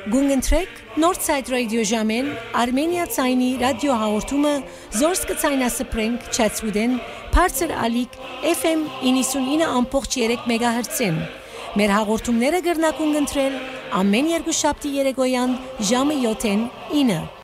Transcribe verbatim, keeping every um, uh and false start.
Գունգընտրեք Northside Radio ժամեն Armenia ցայնի ռադիո հաղորդումը Զորս կցայնասպրենք Չացուդեն Բարձր ալիք F M ninety-nine point three մեգահերցին Մեր հաղորդումները կրնակուն ընտրել ամեն երկուշաբթի երեկոյան ժամը յոթին ինը